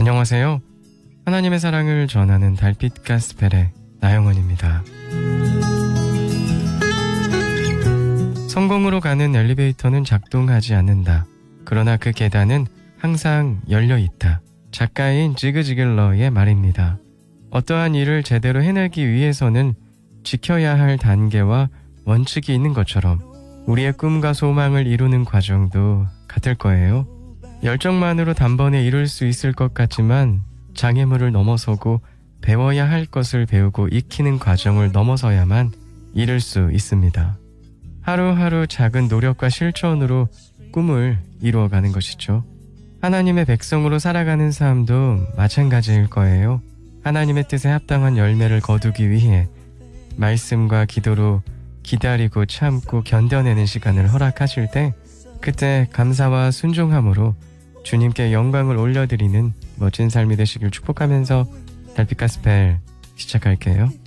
안녕하세요. 하나님의 사랑을 전하는 달빛 가스펠의 나영원입니다. 성공으로 가는 엘리베이터는 작동하지 않는다. 그러나 그 계단은 항상 열려있다. 작가인 지그 지글러의 말입니다. 어떠한 일을 제대로 해내기 위해서는 지켜야 할 단계와 원칙이 있는 것처럼 우리의 꿈과 소망을 이루는 과정도 같을 거예요. 열정만으로 단번에 이룰 수 있을 것 같지만 장애물을 넘어서고 배워야 할 것을 배우고 익히는 과정을 넘어서야만 이룰 수 있습니다. 하루하루 작은 노력과 실천으로 꿈을 이루어가는 것이죠. 하나님의 백성으로 살아가는 삶도 마찬가지일 거예요. 하나님의 뜻에 합당한 열매를 거두기 위해 말씀과 기도로 기다리고 참고 견뎌내는 시간을 허락하실 때 그때 감사와 순종함으로 주님께 영광을 올려드리는 멋진 삶이 되시길 축복하면서 달빛 가스펠 시작할게요.